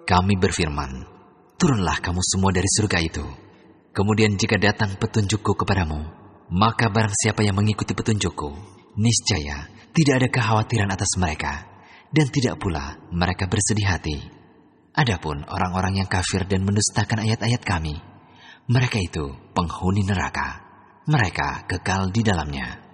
Kami berfirman, turunlah kamu semua dari surga itu. Kemudian jika datang petunjukku kepadamu, maka barang siapa yang mengikuti petunjukku, niscaya tidak ada kekhawatiran atas mereka, dan tidak pula mereka bersedih hati. Adapun orang-orang yang kafir dan mendustakan ayat-ayat kami, mereka itu penghuni neraka. Mereka kekal di dalamnya.